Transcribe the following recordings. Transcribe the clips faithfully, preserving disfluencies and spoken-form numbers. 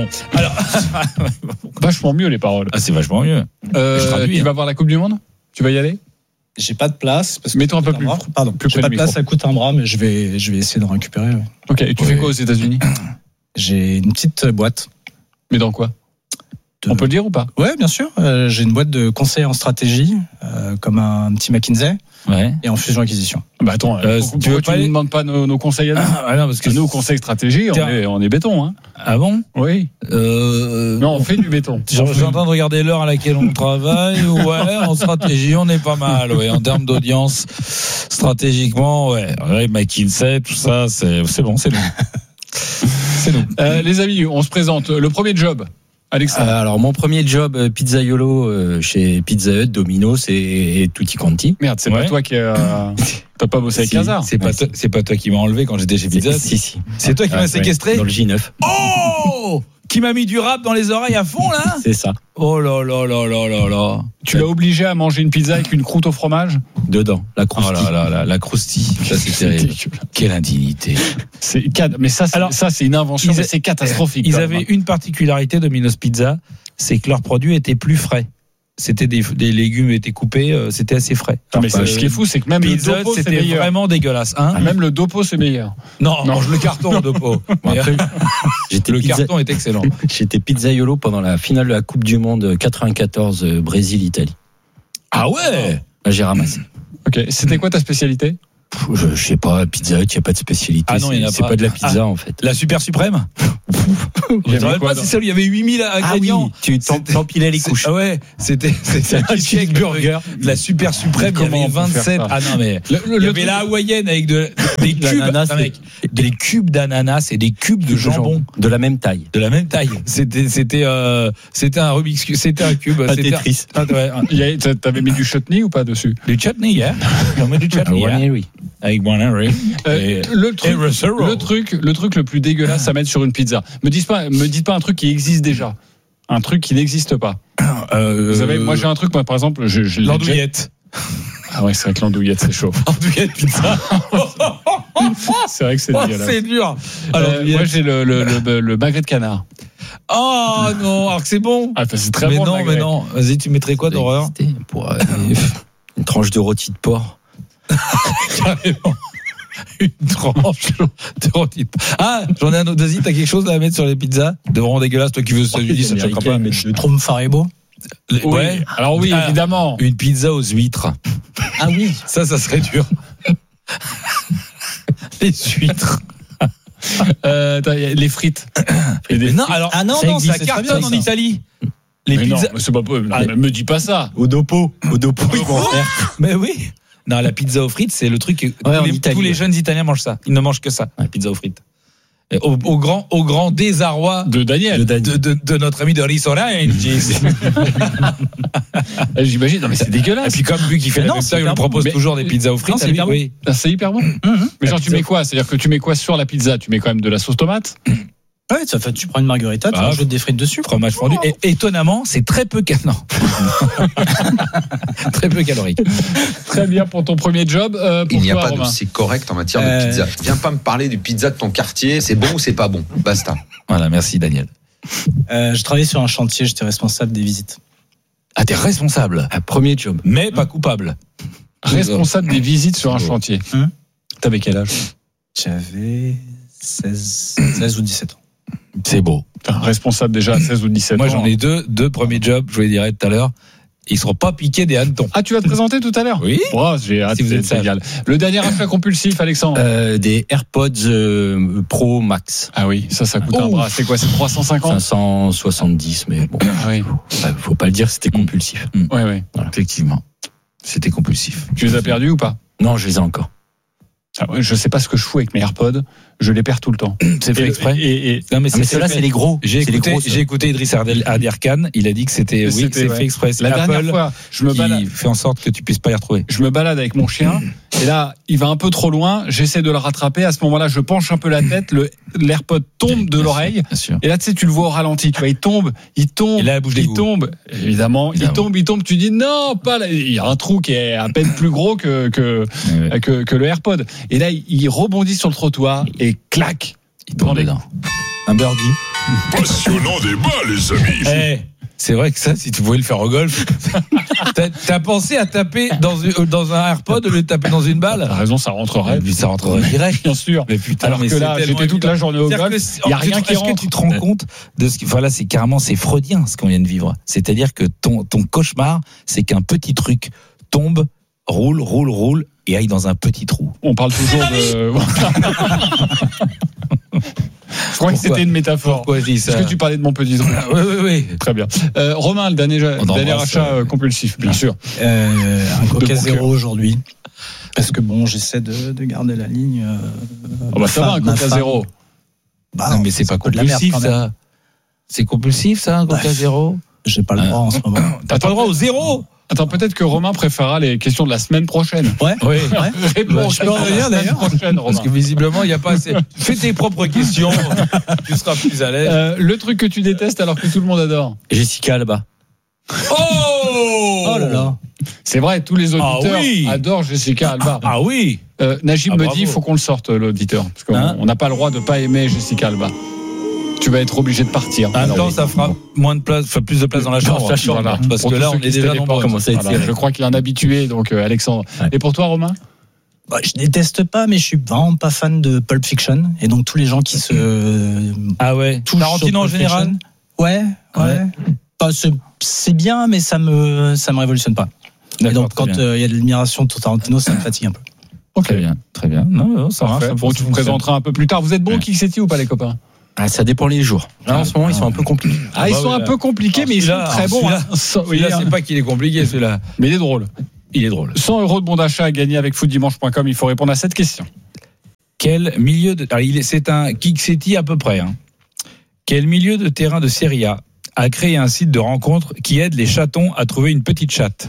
Alors, vachement mieux les paroles. ah, c'est vachement mieux. Euh, traduis, tu hein. vas voir la Coupe du Monde ? Tu vas y aller ? J'ai pas de place. Parce que Mets-toi un peu plus. bras. Pardon. Plus J'ai près pas du de place, micro. ça coûte un bras, mais je vais, je vais essayer d'en récupérer. Ouais. Ok. Et tu Ouais. fais quoi aux États-Unis ? J'ai une petite boîte. Mais dans quoi ? De... On peut le dire ou pas ? Ouais, bien sûr. Euh, j'ai une boîte de conseil en stratégie, euh, comme un petit McKinsey, Ouais. et en fusion-acquisition. Bah attends, Euh, pourquoi, tu veux pourquoi pas tu aller- ne demandes pas nos, nos conseils à nous ? Ah non, parce que Nous, conseil stratégie, on Tiens. est, on est béton. Hein. Ah bon Oui. euh... Non, on fait du béton. Je suis en train de regarder l'heure à laquelle on travaille. Ouais, en stratégie, on est pas mal. Ouais, en termes d'audience, stratégiquement, ouais. Ouais, McKinsey, tout ça, c'est, c'est bon, c'est nous. C'est nous. Euh, les amis, on se présente. Le premier job, Alexandre. Euh, alors mon premier job euh, pizzaiolo euh, chez Pizza Hut, Domino's et, et Tutti Quanti. Merde, c'est Ouais. pas toi qui a... T'as pas bossé avec Si, Hazard. C'est pas, Ouais, toi, c'est pas toi qui m'as enlevé quand j'étais chez Pizza. Si si. C'est toi qui Ah, m'as ouais, séquestré. dans le J neuf. Oh, qui m'a mis du rap dans les oreilles à fond là. C'est ça. Oh là là là là là là. Tu l'as obligé à manger une pizza avec une croûte au fromage ? Dedans, la Oh croustille. là là là, la croustille. Ça c'est terrible. Quelle indignité. C'est cad- mais ça, c'est, Alors, ça, c'est une invention, ils a- mais c'est catastrophique. Ils quand même. avaient une particularité, Domino's Pizza, c'est que leurs produits étaient plus frais. C'était des, des légumes étaient coupés, euh, c'était assez frais. Non, mais Alors, c'est- euh, ce qui est fou, c'est que même Pizza le Hut, Dopo, c'est c'était meilleur. vraiment dégueulasse. Hein Ah, même le Dopo, c'est meilleur. non, Non. mange le carton, le Dopo. Bon, après, j'étais Le pizza- carton est excellent. J'étais pizzaiolo pendant la finale de la Coupe du Monde quatre-vingt-quatorze euh, Brésil-Italie. Ah ouais. Là, j'ai ramassé. Ok, c'était quoi ta spécialité ? Pff, Je, je sais pas, Pizza Hut, il n'y a pas de spécialité. Ah non, il y en a c'est pas. pas de la pizza en fait. La super suprême. Il y Je avait me rappelle quoi pas dans- si celle où il y avait huit mille ingrédients. tu t'en- C'était- t'empilais les C'est- couches. Ah ouais, c'était c'était un cheeseburger, de la super suprême, il y Comment avait on peut faire vingt-sept. ça Ah non mais Le- le- il y le avait truc- la hawaïenne avec de, des cubes, L'ananas, attends, mec, des cubes d'ananas et des cubes de jambon De la même taille. de la même taille. C'était c'était euh, c'était un Rubik's Cube, c'était un cube, Un c'était Tetris. un- ouais, un- Il y a- t'a- T'avais mis du chutney ou pas dessus ? du chutney, yeah. On met du chutney, One yeah. Henry. Avec One Henry. Euh, Et- le, truc, et Russell Rowe. le truc, le truc le plus dégueulasse à mettre sur une pizza. Me dites pas, me dites pas un truc qui existe déjà. Un truc qui n'existe pas. Euh, Vous savez, moi j'ai un truc, moi par exemple, je, je l'ai déjà- l'andouillette. Ah ouais, c'est vrai que l'andouillette c'est chaud. Andouillette pizza. C'est vrai que c'est Oh, dégueulasse. c'est dur. Euh, Alors, moi j'ai le, le, le, le magret de canard. oh non, alors que c'est bon. Ah, c'est très mais bon. le non, magret. mais non. Vas-y, tu mettrais quoi d'horreur? C'était pour euh, une tranche de rôti de porc. Carrément. Une tranche de rôti de porc. Ah, j'en ai un autre. Vas-y, t'as quelque chose là à mettre sur les pizzas? De vraiment dégueulasse, toi qui veux aux États-Unis, ça te choquera pas. Le Tromfarebo. Oui. Ouais. Alors oui, Ah. évidemment. Une pizza aux huîtres. Ah oui. Ça, ça serait dur. Les huîtres. Euh, attends, il y a les frites. Et des Mais non, frites. alors, Ah non, ça non, existe, ça ça cartonne, cartonne en ça. Italie. Les Mais non, pizzas. mais c'est pas possible. Non, Ah, mais me dis pas ça. Au dopo. Au dopo, ils vont faire. Mais oui. Non, la pizza aux frites, c'est le truc que tous, en les, Italie, tous les ouais. jeunes Italiens mangent ça. Ils ne mangent que ça, la pizza aux frites. Et Au, au grand, au grand désarroi De Daniel. de, de, de, de notre ami de Risorange. Eh, J'imagine. Non mais c'est Et dégueulasse. puis comme lui qui fait Mais la non, même c'est ça, il nous hyper propose bon. toujours des pizzas aux frites. Non, c'est à lui, hyper bon. oui. Ah, c'est hyper bon. Mais genre tu mets quoi ? C'est-à-dire que tu mets quoi sur la pizza ? Tu mets quand même de la sauce tomate ? Ouais, ça fait, tu prends une margarita, tu Ah, rajoutes des frites dessus. Fromage fondu. Et étonnamment, c'est très peu cal- non. très peu calorique. Très bien pour ton premier job. Euh, pour Il n'y a toi, pas de Romain. c'est correct en matière Euh, de pizza. Viens pas me parler du pizza de ton quartier, c'est bon ou c'est pas bon. Basta. Voilà, merci Daniel. Euh, je travaillais sur un chantier, j'étais responsable des visites. Ah, t'es responsable, Un premier job. mais pas coupable. Responsable des visites sur un Oh. chantier. Hum. T'avais quel âge ? J'avais seize, seize ou dix-sept ans. C'est beau. Enfin, responsable déjà à seize ou dix-sept Moi, ans. j'en ai deux, deux premiers jobs, je vous les dirai tout à l'heure. Ils seront pas piqués des hannetons. Ah, tu vas te présenter tout à l'heure ? Oui. Oh, j'ai hâte, Si vous êtes c'est sage. génial. Le dernier achat compulsif, Alexandre. Euh, des AirPods euh, Pro Max. Ah oui, ça, ça coûte un Oh. bras. C'est quoi ? C'est trois cent cinquante ? cinq cent soixante-dix, mais bon. Ah oui. Bah, faut pas le dire, c'était compulsif. Ouais, ouais. Effectivement. C'était compulsif. Tu les as perdus ou pas ? Non, je les ai encore. Ah ouais, je sais pas ce que je fous avec mes AirPods. Je les perds tout le temps. C'est fait Et- exprès. Et, et- Non, mais Ah, mais c'est ceux-là, fait- c'est les gros. J'ai C'est les écouté, gros, ça. j'ai écouté Idriss Ardel- Aderkan. Il a dit que c'était, oui, C'était, c'est ouais. fait exprès. la Apple dernière fois, je me qui balade. fait en sorte que tu puisses pas y retrouver. Je me balade avec mon chien et là, il va un peu trop loin. J'essaie de le rattraper. À ce moment-là, je penche un peu la tête. Le l'AirPod tombe de Bien l'oreille. sûr, Bien sûr. Et là, tu sais, tu le vois au ralenti. Tu vois, il tombe, il tombe, Et là, elle bouge il l'égout. tombe. Évidemment, Évidemment. il tombe, il tombe. Tu dis non, pas là. Il y a un trou qui est à peine plus gros que que Ouais, ouais. que, que le AirPod. Et là, il rebondit sur le trottoir et clac. Il tombe Dans les- dedans. Un birdie. Passionnant débat, les amis. Eh, c'est vrai que ça, si tu pouvais le faire au golf, t'as, t'as pensé à taper dans, une, dans un AirPod au lieu de taper dans une balle? T'as raison, ça rentrerait. Puis ça rentrerait direct. Bien sûr. Mais putain, Alors mais que là, c'est j'étais toute la journée au C'est-à-dire golf. que- Il y a en- rien qui Est-ce que rentre. tu te rends compte de ce qui, enfin là, c'est carrément, c'est freudien ce qu'on vient de vivre. C'est-à-dire que ton, ton cauchemar, c'est qu'un petit truc tombe, roule, roule, roule et aille dans un petit trou. On parle toujours de. Je crois que Pourquoi c'était une métaphore. Pourquoi je dis ça? Est-ce que tu parlais de mon petit truc? Oui, oui, oui. Très bien. Euh, Romain, le dernier, On dernier embrasse, achat euh, euh, compulsif, bien sûr. Euh, un Coca bon zéro cœur. aujourd'hui. Parce que bon, j'essaie de, de garder la ligne. Euh, Oh bah ça va, un ma Coca femme- zéro. Bah non, non, mais c'est pas un peu de la merde, compulsif, quand même. ça. C'est compulsif, ça, un Coca Bah, zéro? J'ai pas le droit en ce moment. T'as pas le droit au zéro? Attends, peut-être que Romain préférera les questions de la semaine prochaine. Ouais. Oui. Réponse Je peux en de la venir, semaine d'ailleurs. prochaine, Parce Romain. que visiblement, il n'y a pas assez. Fais tes propres questions, tu seras plus à l'aise. Euh, le truc que tu détestes alors que tout le monde adore. Jessica Alba. Oh Oh là là. C'est vrai, tous les auditeurs Ah oui. adorent Jessica Alba. Ah oui. Euh, Najib Ah, me bravo. dit, il faut qu'on le sorte, l'auditeur. Parce qu'on Hein on n'a pas le droit de pas aimer Jessica Alba. Tu vas être obligé de partir. En même Alors, temps, oui. ça fera moins de place, enfin, plus de place dans la chambre. Dans sa chambre, Voilà. voilà. Parce Pour que tous là, ceux on qui est se déjà téléportent. nombreux. Comment ça a été Voilà, je crois qu'il est un habitué, donc euh, Alexandre. Ouais. Et pour toi, Romain? Bah, je déteste pas, mais je suis vraiment pas fan de Pulp Fiction. Et donc tous les gens qui se Ah ouais. touchent Tarantino au en Pulp général. Fiction, Ouais, ouais. Ouais. Bah, c'est, c'est bien, mais ça me ça me révolutionne pas. Et D'accord, donc très quand il bien. y a de l'admiration pour Tarantino, ça me fatigue un peu. Ok. Très bien, très bien. Non, non, ça marche. Parfait. Bon, tu vous présenteras un peu plus tard. Vous êtes bon au Ouais. Kick-City ou pas, les copains? Ah, ça dépend les jours. Là, en ce moment, ils sont un peu compliqués. Ah, ils bah sont oui, un là. peu compliqués, Alors, mais ils sont celui-là, très alors, bons. celui-là, hein. Ça, oui, Celui-là, hein. c'est pas qu'il est compliqué, celui-là. Mais il est drôle. Il est drôle. cent euros de bon d'achat à gagner avec footdimanche point com. Il faut répondre à cette question. Quel milieu de. Alors, il est, c'est un Kick-City à peu près. Hein. Quel milieu de terrain de Serie A a créé un site de rencontre qui aide les chatons à trouver une petite chatte?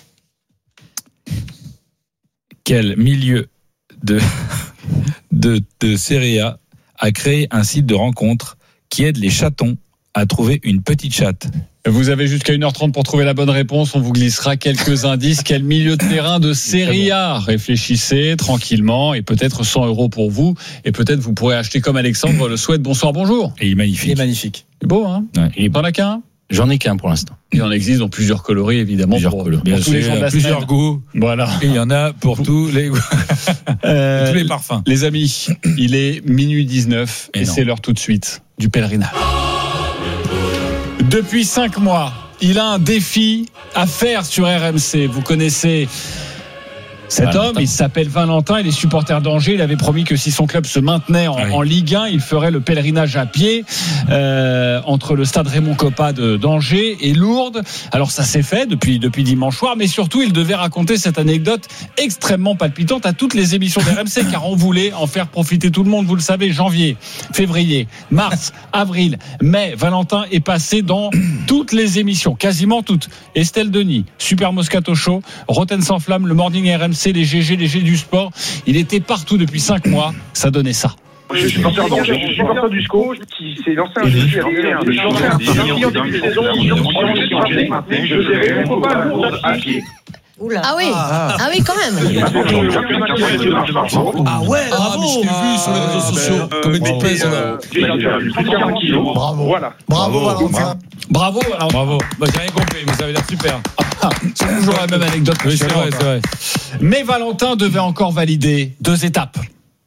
Quel milieu de, de, de Serie A a créé un site de rencontre qui aide les chatons à trouver une petite chatte? Vous avez jusqu'à une heure trente pour trouver la bonne réponse. On vous glissera quelques indices. Quel milieu de terrain de Serie A? Réfléchissez tranquillement et peut-être cent euros pour vous. Et peut-être vous pourrez acheter comme Alexandre le souhaite. Bonsoir, bonjour. Et il est magnifique. Il est magnifique. C'est beau, hein? Ouais, il est T'en as qu'un? J'en ai qu'un pour l'instant. Il en existe dans plusieurs coloris, évidemment. Plusieurs pour, couleurs. pour Bien tous les sûr, gens de la plusieurs semaine. goûts. Voilà. Et il y en a pour tous les goûts, Euh, tous les parfums. Les amis, il est minuit dix-neuf et, Et non. c'est l'heure tout de suite du pèlerinage. Depuis cinq mois, il a un défi à faire sur R M C. Vous connaissez cet Valentin. homme, il s'appelle Valentin, il est supporter d'Angers. Il avait promis que si son club se maintenait en, Oui. en Ligue un, il ferait le pèlerinage à pied euh, entre le stade Raymond Coppa de d'Angers et Lourdes. Alors ça s'est fait depuis, depuis dimanche soir, mais surtout il devait raconter cette anecdote extrêmement palpitante à toutes les émissions d'R M C, car on voulait en faire profiter tout le monde. Vous le savez, janvier, février, mars, avril, mai, Valentin est passé dans toutes les émissions, quasiment toutes. Estelle Denis, Super Moscato Show, Roten sans flamme, le Morning R M C, les G G, les G du sport. Il était partout depuis cinq mois. Ça donnait ça. Je suis supporter d'Angers, je suis supporter du S C O qui s'est lancé un défi avec un de changer un défi en début de saison. Ils ont changé de trajet. Je sais, il ne faut pas Lourdes à pied. Oula. Ah oui, ah oui, quand même. Ah ouais, Ah, mais je t'ai vu sur les réseaux sociaux. Comme une petite pèse, là. J'ai perdu trente à quarante kilos. Bravo. Voilà. Bravo, Valentin. Bravo. Alors, Bravo. Bah, j'ai rien compris, mais ça avait l'air super. c'est toujours la même anecdote. que Oui, chez c'est moi, vrai, quoi. c'est vrai. Mais Valentin devait encore valider deux étapes.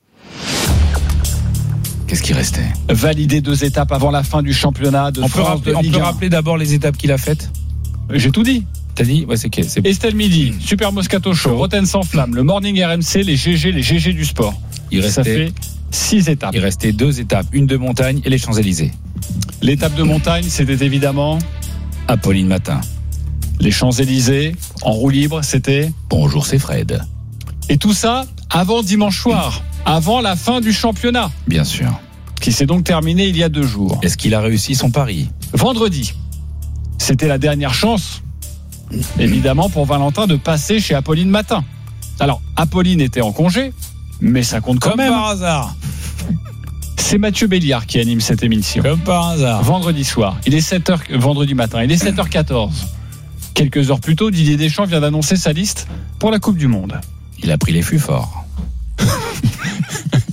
Qu'est-ce qui restait? Valider deux étapes avant la fin du championnat de On peut France rappeler, de on Ligue peut un. rappeler d'abord les étapes qu'il a faites. J'ai tout dit. T'as dit? Ouais, c'est que c'est. Estelle Midi, Super Moscato Show, Roten sans flamme, le Morning R M C, les G G, les G G du sport. Il Ça restait, fait six étapes. il restait deux étapes, une de montagne et les Champs-Élysées. L'étape de montagne, c'était évidemment Apolline Matin. les Champs-Élysées. En roue libre, c'était. Bonjour, c'est Fred. Et tout ça avant dimanche soir, avant la fin du championnat, Bien sûr. qui s'est donc terminé il y a deux jours. Est-ce qu'il a réussi son pari? Vendredi, c'était la dernière chance, évidemment, pour Valentin de passer chez Apolline Matin. Alors, Apolline était en congé, mais ça compte quand Comme même. par hasard. C'est Mathieu Béliard qui anime cette émission. Comme par hasard. Vendredi soir, il est sept heures, vendredi matin, il est sept heures quatorze. Quelques heures plus tôt, Didier Deschamps vient d'annoncer sa liste pour la Coupe du Monde. Il a pris les fûts forts.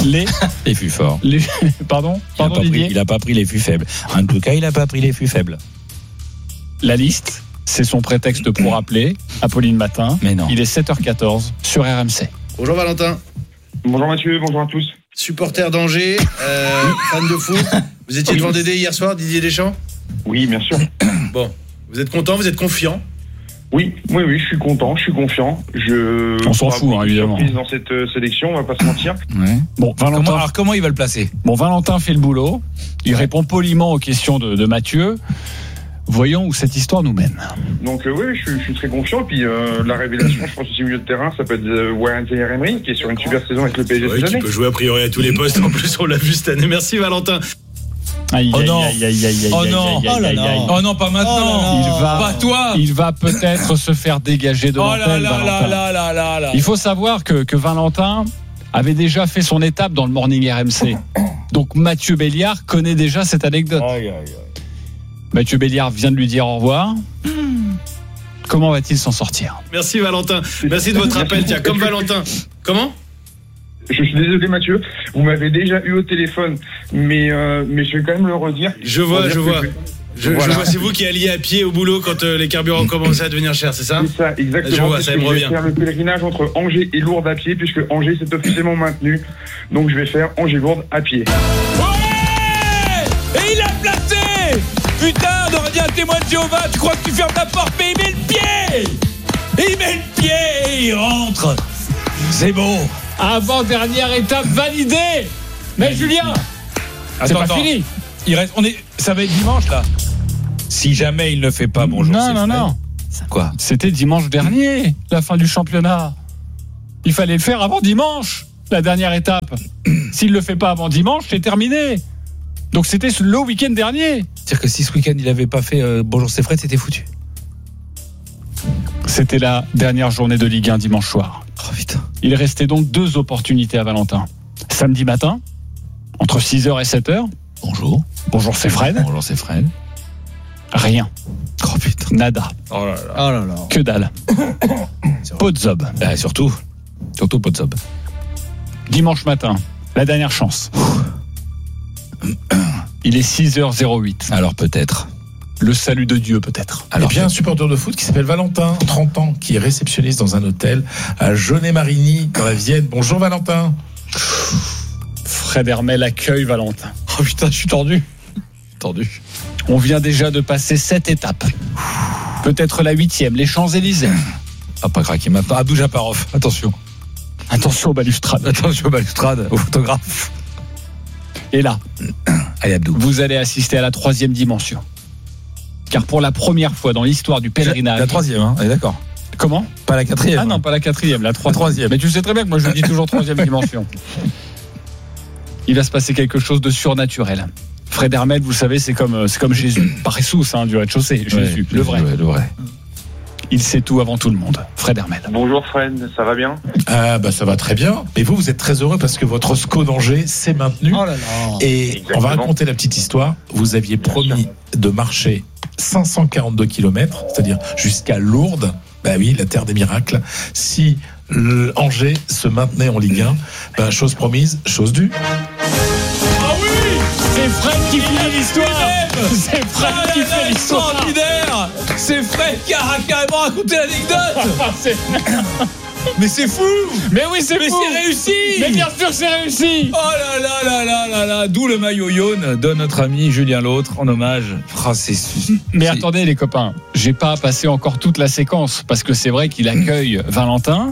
les, Les fûts forts. les, pardon, Il a pardon pas pris- Didier. il a pas pris les fûts faibles. En tout cas, il a pas pris les fûts faibles. La liste, c'est son prétexte pour appeler Apolline Matin. Mais non. Il est sept heures quatorze sur R M C. Bonjour Valentin, Bonjour Mathieu, bonjour à tous. supporter d'Angers, euh, fan de foot. Vous étiez devant Dédé hier soir, Didier Deschamps. Oui, bien sûr. Bon, vous êtes content, vous êtes confiant. Oui, oui, oui, je suis content, je suis confiant. Je... On s'en va fout, avoir hein, une évidemment. surprise dans cette euh, sélection, on va pas se mentir. Ouais. Bon, Valentin, Comment, alors, comment il va le placer? bon, Valentin fait le boulot. Il répond poliment aux questions de, de Mathieu. Voyons où cette histoire nous mène. Donc euh, oui, je suis, je suis très confiant. Puis euh, la révélation, je pense aussi milieu de terrain, ça peut être euh, Warren Zaïre-Emery, qui est sur une super saison avec le P S G Oui, cette qui année. peut jouer a priori à tous les postes. En plus, on l'a vu cette année. Merci Valentin. Aïe, Oh aïe, non. aïe, aïe, aïe, aïe, Oh aïe, non. aïe, aïe, Oh là aïe, là. aïe. Oh non, pas maintenant. Il va, Pas toi. il va peut-être se faire dégager de Oh là l'antenne, là Valentin. là là là là là. Il faut savoir que, que Valentin avait déjà fait son étape dans le Morning R M C. Donc Mathieu Béliard connaît déjà cette anecdote. Aïe, aïe, aïe. Mathieu Béliard vient de lui dire au revoir. Comment va-t-il s'en sortir? Merci Valentin. Merci de votre appel. Tiens, comme Valentin. Comment? Je suis désolé Mathieu, vous m'avez déjà eu au téléphone, mais, euh, mais je vais quand même le redire. Je vois, Pour dire je que vois. Je, Voilà. je vois, c'est vous qui alliez à pied au boulot quand euh, les carburants commençaient à devenir chers, c'est ça? C'est ça, exactement. Je vois, parce ça que me je revient. vais faire le pèlerinage entre Angers et Lourdes à pied, puisque Angers s'est officiellement maintenu. Donc je vais faire Angers-Lourdes à pied. Ouais. Et il a placé. Putain, on aurait dit un témoin de Jéhovah. Tu crois que tu fermes la porte, mais il met le pied. Et il met le pied et il rentre. C'est beau. Avant-dernière étape validée. Mais Julien, c'est Attends, pas attends. fini. Il reste, on est, ça va être dimanche là. Si jamais il ne fait pas bonjour. Non, c'est non, Fred. non. Quoi? C'était dimanche dernier, la fin du championnat. Il fallait le faire avant dimanche, la dernière étape. S'il le fait pas avant dimanche, c'est terminé. Donc c'était le week-end dernier. C'est-à-dire que si ce week-end il avait pas fait euh, bonjour c'est Fred, c'était foutu. C'était la dernière journée de Ligue un dimanche soir. Oh putain. Il restait donc deux opportunités à Valentin. Samedi matin, entre six heures et sept heures. Bonjour. Bonjour, c'est Fred. Bonjour c'est Fred. Rien. Oh putain. Nada. Oh là là. Oh là là. Que dalle. Podzob. Ah, surtout, surtout Podzob. Dimanche matin, la dernière chance. Il est six heures zéro huit. Alors peut-être. Le salut de Dieu peut-être. Alors Et puis un supporter de foot qui s'appelle Valentin, trente ans, qui est réceptionniste dans un hôtel à Jaunet-Marigny, dans la Vienne. Bonjour Valentin. Fred Hermel accueille Valentin. Oh putain, je suis tordu. Tendu. On vient déjà de passer sept étapes. Peut-être la huitième, les Champs-Élysées. Ah, pas craquer maintenant. Abdou Japarov, attention. Attention aux balustrades. Attention au balustrade, au photographe. Et là, Allez Abdou. vous allez assister à la troisième dimension. Car pour la première fois dans l'histoire du pèlerinage. La troisième, hein, on est d'accord. Comment? Pas la quatrième. Ah non, pas la quatrième, la troisième. troisième. Mais tu sais très bien que moi je dis toujours troisième dimension. Il va se passer quelque chose de surnaturel. Fred Hermel, vous savez, c'est comme, c'est comme Jésus. Pas Ressus, hein, du rez-de-chaussée. Jésus, Ouais, le vrai. ouais, le vrai. Il sait tout avant tout le monde. Fred Hermel. Bonjour Fred, ça va bien? Ah bah ça va très bien. Mais vous, vous êtes très heureux parce que votre S C O d'Angers s'est maintenu. Oh là là. Et Exactement. on va raconter la petite histoire. Vous aviez promis de marcher cinq cent quarante-deux kilomètres, c'est-à-dire jusqu'à Lourdes. Bah oui, la terre des miracles. Si le Angers se maintenait en Ligue un, bah, chose promise, chose due. Ah oui! C'est Fred qui fait l'histoire! C'est Fred Ah qui là là, fait l'histoire! extraordinaire. C'est Fred qui a carrément raconté l'anecdote. C'est- Mais c'est fou. Mais oui, c'est Mais fou! c'est réussi. Mais bien sûr, c'est réussi! Oh là là là là là là. D'où le maillot jaune de notre ami Julien L'Autre en hommage. Oh, c'est... Mais c'est- attendez, les copains, j'ai pas passé encore toute la séquence parce que c'est vrai qu'il accueille Valentin.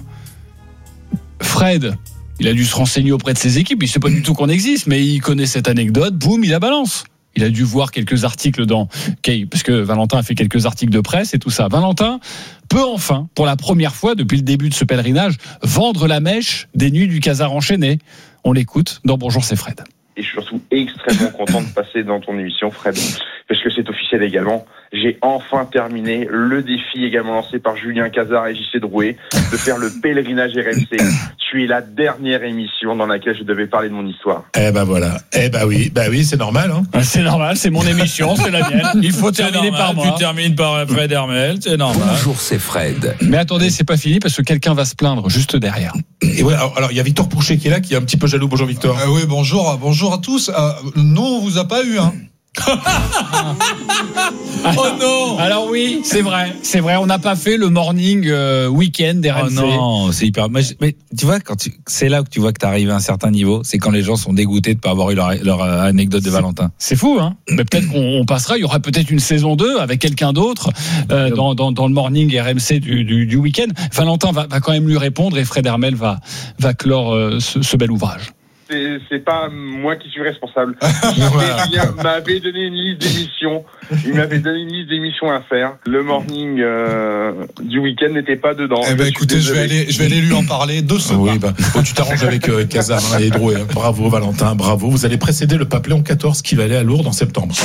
Fred, il a dû se renseigner auprès de ses équipes. Il sait pas du tout qu'on existe, mais il connaît cette anecdote. Boum, il la balance. Il a dû voir quelques articles dans Kay, parce que Valentin a fait quelques articles de presse et tout ça. Valentin peut enfin, pour la première fois depuis le début de ce pèlerinage, vendre la mèche des nuits du Casar enchaîné. On l'écoute dans Bonjour, c'est Fred. Et je suis surtout extrêmement content de passer dans ton émission, Fred, parce que c'est officiel également. j'ai enfin terminé le défi également lancé par Julien Cazard et J C Drouet de faire le pèlerinage R M C. Tu es la dernière émission dans laquelle je devais parler de mon histoire. Eh ben voilà. Eh ben oui, bah oui, c'est normal. Hein. C'est normal, c'est mon émission, c'est la mienne. Il faut terminer normal, par moi. Tu termines par Fred Hermel, c'est normal. Bonjour, c'est Fred. Mais attendez, c'est pas fini parce que quelqu'un va se plaindre juste derrière. Et ouais, alors, alors, il y a Victor Pourchet qui est là, qui est un petit peu jaloux. Bonjour Victor. Euh, oui, bonjour, bonjour à tous. Euh, non, on vous a pas eu, hein. Oh non. Alors oui, c'est vrai, c'est vrai, on n'a pas fait le morning euh, week-end des R M C. Oh non, c'est hyper. Mais, mais tu vois, quand tu, c'est là que tu vois que tu arrives à un certain niveau, c'est quand les gens sont dégoûtés de pas avoir eu leur, leur anecdote de c'est, Valentin. C'est fou, hein. Mais peut-être qu'on on passera. Il y aura peut-être une saison deux avec quelqu'un d'autre euh, dans, dans, dans le morning R M C du, du, du week-end. Valentin va, va quand même lui répondre et Fred Hermel va, va clore euh, ce, ce bel ouvrage. C'est, c'est pas moi qui suis responsable. Julien m'avait donné une liste d'émissions. Il m'avait donné une liste d'émissions à faire. Le morning euh, du week-end n'était pas dedans. Eh ben, écoutez, je vais aller, je vais aller lui en parler deux secondes. Oui, bah, bon, tu t'arranges avec euh, Cazard hein, et Drouet. Hein. Bravo Valentin, bravo. Vous allez précéder le pape Léon quatorze qui va aller à Lourdes en septembre.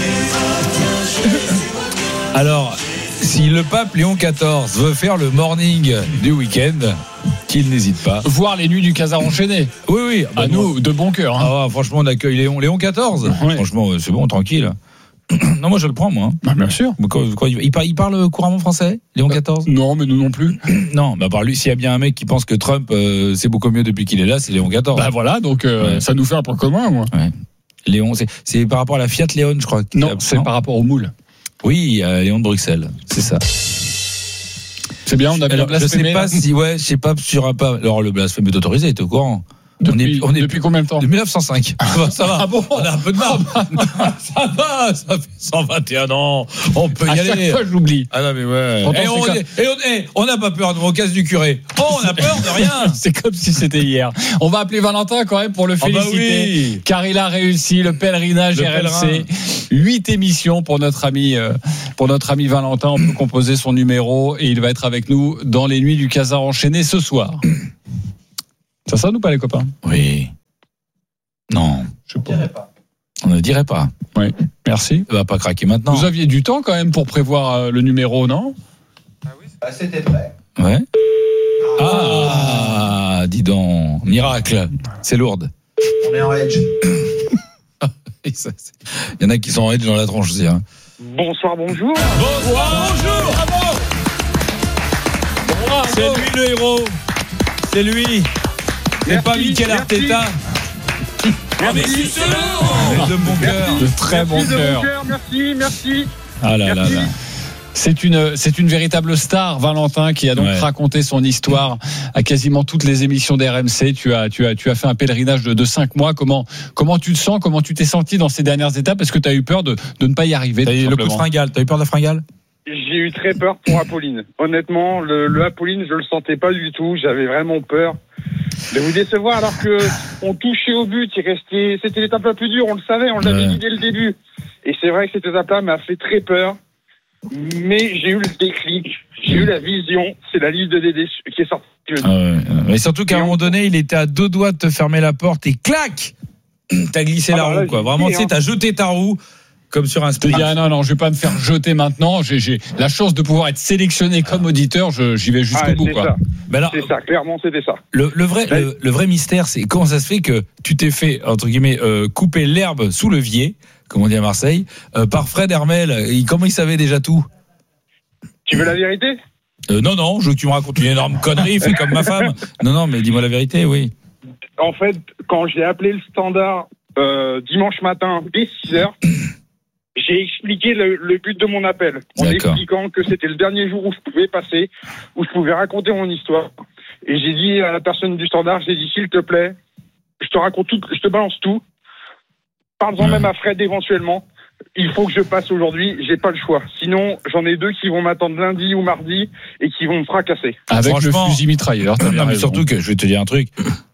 Alors, si le pape Léon quatorze veut faire le morning du week-end, qu'il n'hésite pas. Voir les nuits du Casar enchaîné. Oui, oui. Bah, à nous, de bon cœur. Hein. Ah, franchement, on accueille Léon, Léon quatorze. Oui. Franchement, c'est bon, tranquille. Non, moi je le prends, moi. Bah, bien sûr. Quoi, quoi, il, parle, il parle couramment français, Léon quatorze? euh, Non, mais nous non plus. Non, bah par lui, s'il y a bien un mec qui pense que Trump euh, c'est beaucoup mieux depuis qu'il est là, c'est Léon quatorze. Bah voilà, donc euh, ouais. Ça nous fait un point commun, moi. Ouais. Léon, c'est, c'est par rapport à la Fiat Léon, je crois. Non, c'est non par rapport au moule. Oui, euh, Léon de Bruxelles, c'est ça. C'est bien, on a bien blasphémé. Je sais pas si, ouais, je sais pas sur un pas. Alors le blasphème est autorisé, t'es au courant? Depuis, on est, on est depuis combien de temps? De mille neuf cent cinq. Ça va. Ah bon? On a un peu de marge. Ça va, ça fait cent vingt et un ans. On peut y à aller. À chaque fois, je l'oublie. Ah non, mais ouais. Et on, et on, et on n'a pas peur de mon casse du curé. Oh, on a peur de rien. C'est comme si c'était hier. On va appeler Valentin quand même pour le féliciter. Ah bah oui. Car il a réussi le pèlerinage le R M C. Huit émissions pour notre ami, euh, pour notre ami Valentin. On peut composer son numéro et il va être avec nous dans les nuits du Casar enchaîné ce soir. Ça sonne ou pas, les copains? Oui. Non. Je ne dirais pas. On ne dirait pas. Oui. Merci. Il va pas craquer maintenant. Vous aviez du temps quand même pour prévoir le numéro, non? Ah oui, bah, c'était prêt. Ouais. Ah, ah, dis donc. Miracle. C'est lourde. On est en edge. Il y en a qui sont en edge dans la tronche aussi. Hein. Bonsoir, bonjour. Bonsoir, bonjour. Bravo. Bravo. C'est lui le héros. C'est lui. C'est merci, pas Mikel Arteta. Merci. De bon cœur. De très bon cœur. Merci, merci. Ah là merci. là là. C'est une, c'est une véritable star, Valentin, qui a donc ouais. raconté son histoire à quasiment toutes les émissions d'R M C. Tu as, tu as, tu as fait un pèlerinage de, de cinq mois. Comment, comment tu te sens? Comment tu t'es senti dans ces dernières étapes? Est-ce que tu as eu peur de, de ne pas y arriver? T'as eu le coup de fringale. T'as eu peur de la fringale? J'ai eu très peur pour Apolline. Honnêtement, le, le Apolline, je le sentais pas du tout. J'avais vraiment peur de vous décevoir, alors que on touchait au but. Il restait, c'était l'étape la plus dure. On le savait, on l'avait ouais. dit dès le début. Et c'est vrai que cette étape-là m'a fait très peur. Mais j'ai eu le déclic, j'ai eu la vision. C'est la liste de Dédé qui est sortie. Ah ouais. Mais surtout qu'à un moment donné, il était à deux doigts de te fermer la porte et clac, t'as glissé ah la roue, là, quoi. Vraiment, tu sais, t'as jeté ta roue. Comme sur un sprint. Ah non, non, je vais pas me faire jeter maintenant. J'ai, j'ai la chance de pouvoir être sélectionné comme auditeur. Je, j'y vais jusqu'au ah, bout, c'est quoi. Ça. Mais alors, c'est ça, clairement, c'était ça. Le, le vrai, le, le vrai mystère, c'est comment ça se fait que tu t'es fait, entre guillemets, euh, couper l'herbe sous levier, comme on dit à Marseille, euh, par Fred Hermel. Et comment il savait déjà tout? Tu veux la vérité? euh, Non, non, je veux que tu me racontes une énorme connerie, fais comme ma femme. Non, non, mais dis-moi la vérité, oui. En fait, quand j'ai appelé le standard euh, dimanche matin dès six heures, j'ai expliqué le, le but de mon appel, en D'accord. expliquant que c'était le dernier jour où je pouvais passer, où je pouvais raconter mon histoire. Et j'ai dit à la personne du standard, j'ai dit, s'il te plaît, je te raconte tout, je te balance tout. Parle-en mmh. même à Fred éventuellement. Il faut que je passe aujourd'hui, j'ai pas le choix. Sinon, j'en ai deux qui vont m'attendre lundi ou mardi et qui vont me fracasser. Avec le fusil mitrailleur. Non, mais surtout que je vais te dire un truc.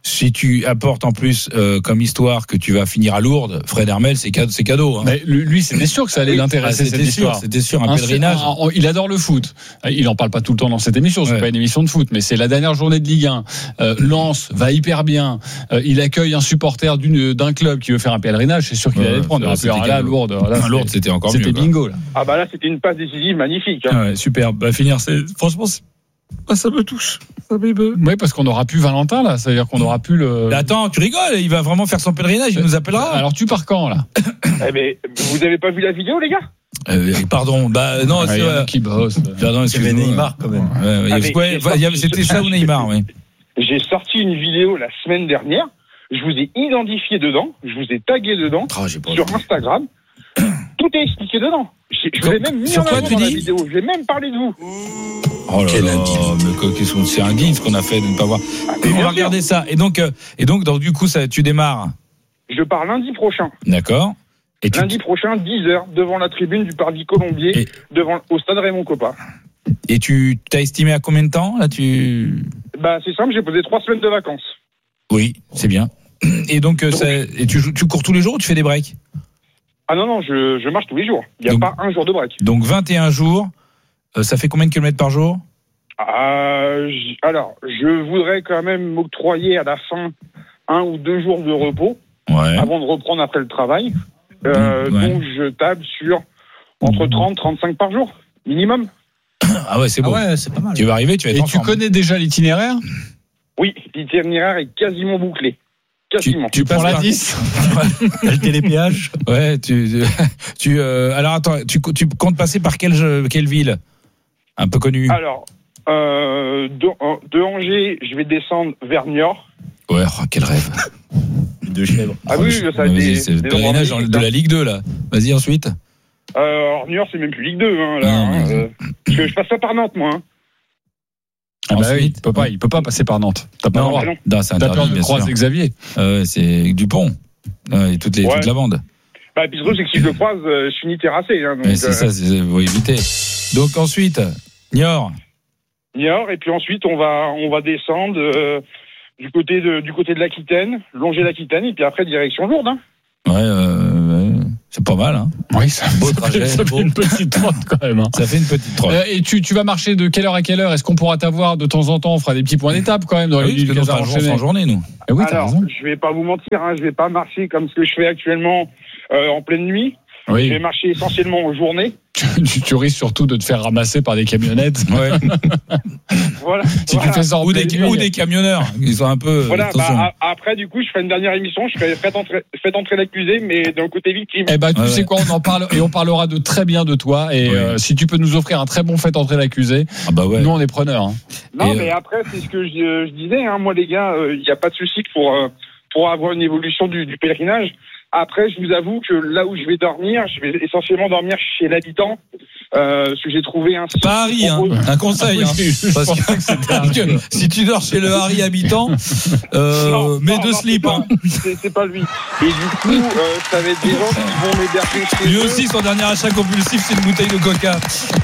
si tu apportes en plus euh, comme histoire que tu vas finir à Lourdes, Fred Hermel, c'est cadeau. C'est cadeau hein. Mais lui, c'était sûr que ça allait oui, l'intéresser ah, cette sûr, histoire. C'était sûr, un, un pèlerinage. Un, un, il adore le foot. Il en parle pas tout le temps dans cette émission. C'est ouais. pas une émission de foot, mais c'est la dernière journée de Ligue un. Euh, Lens va hyper bien. Euh, il accueille un supporter d'une, d'un club qui veut faire un pèlerinage. C'est sûr qu'il ouais, allait le prendre. Là, alors là, Lourdes, là, c'était, Lourdes, c'était encore c'était mieux. C'était bingo là. Ah bah là, c'était une passe décisive magnifique. Hein. Ah ouais, super. Bah finir, c'est franchement. C'est... Ah, ça me touche. Ça me... Oui, parce qu'on n'aura plus Valentin là, ça veut dire qu'on n'aura plus le. Mais attends, tu rigoles, il va vraiment faire son pèlerinage, il nous appellera. Alors tu pars quand là? Eh mais vous avez pas vu la vidéo, les gars? Euh, pardon, bah non, ah, c'est euh, qui bosse. Pardon, excusez-moi. Neymar quand même. Ouais, ouais, ah, ouais, sorti, c'était ça ou Neymar, oui. J'ai sorti une vidéo la semaine dernière. Je vous ai identifié dedans, je vous ai tagué dedans oh, sur Instagram. Tout est expliqué dedans. Je, je vous ai même mis sur en quoi avant tu dans dis la vidéo. J'ai même parlé de vous. Oh là Quel là, mais c'est indigne ce qu'on a fait de ne pas voir. Ah, on va regarder ça. Et donc, euh, et donc, donc, du coup, ça, tu démarres. Je pars lundi prochain. D'accord. Et tu... Lundi prochain, dix heures, devant la tribune du Parvis Colombier, et... devant au stade Raymond Kopa. Et tu t'as estimé à combien de temps là tu... Bah c'est simple, j'ai posé trois semaines de vacances. Oui, c'est bien. Et donc, donc ça, et tu, tu cours tous les jours ou tu fais des breaks? Ah non, non, je, je marche tous les jours. Il n'y a donc, pas un jour de break. Donc vingt et un jours, euh, ça fait combien de kilomètres par jour? euh, j- Alors, je voudrais quand même m'octroyer à la fin un ou deux jours de repos ouais. avant de reprendre après le travail. Euh, ouais. Donc je table sur entre trente et trente-cinq par jour, minimum. Ah ouais, c'est bon. Ah ouais, c'est pas mal. Tu vas arriver, tu vas être Et en tu forme. connais déjà l'itinéraire? Oui, l'itinéraire est quasiment bouclé. Quasiment. Tu, tu passes la dix. Le télépéage. Ouais, tu, tu euh, alors attends, tu, tu comptes passer par quelle, quelle ville un peu connue? Alors, euh, de, de Angers, je vais descendre vers Niort. Ouais, oh, quel rêve. De chèvre. Ah oui, ça a été. C'est le pèlerinage de la Ligue deux, là. Vas-y, ensuite. Euh, alors, Niort, c'est même plus Ligue deux, hein, là. Non, hein, euh, parce que je passe pas par Nantes, moi. Hein. Ah bah oui, il peut pas, il peut pas passer par Nantes. T'as pas non, le droit. Non, non c'est T'as peur de croiser Xavier. Euh, c'est Dupont. Euh, et toute, les, ouais. toute la bande. Bah, puis le truc, c'est que si je le croise, euh, je finis terrassé. Hein, donc, mais c'est euh... ça, il faut éviter. Donc ensuite, Niort. Niort, et puis ensuite, on va, on va descendre euh, du côté de, du côté de l'Aquitaine, longer l'Aquitaine, et puis après, direction Lourdes. Hein. Ouais, euh, ouais, c'est pas mal. Hein. Oui, ça, beau trajet, ça fait une petite trotte quand même. Hein. Ça fait une petite trotte. Euh, et tu, tu vas marcher de quelle heure à quelle heure? Est-ce qu'on pourra t'avoir de temps en temps? On fera des petits points d'étape quand même dans ah les oui, parce que nous, on en journée, nous. Ah oui, alors, je vais pas vous mentir, hein, je vais pas marcher comme ce que je fais actuellement euh, en pleine nuit. Oui. Je vais marcher essentiellement en journée. Tu, tu, tu risques surtout de te faire ramasser par des camionnettes. Ouais. Voilà. Si voilà. tu fais ça ou, des, ou des camionneurs, ils sont un peu. Voilà. Bah, après, du coup, je ferai une dernière émission. Je ferai faites entrer, faites entrer l'accusé, mais d'un côté victime. Eh ben, tu ouais, sais ouais. quoi, on en parle et on parlera de très bien de toi. Et ouais. euh, si tu peux nous offrir un très bon fait entrer l'accusé, ah bah ouais. nous on est preneurs. Hein. Non, et mais euh... après, c'est ce que je, je disais. Hein, moi, les gars, il euh, n'y a pas de souci pour euh, pour avoir une évolution du, du pèlerinage. Après, je vous avoue que là où je vais dormir, je vais essentiellement dormir chez l'habitant. Euh, parce que j'ai trouvé un site. Pas Harry, hein, un conseil. Hein, parce que, parce que si tu dors chez le Harry habitant, euh, non, mets deux slips. Hein. C'est, c'est pas lui. Et du coup, euh, ça va être des gens qui vont m'héberger chez lui eux. aussi, son dernier achat compulsif, c'est une bouteille de coca.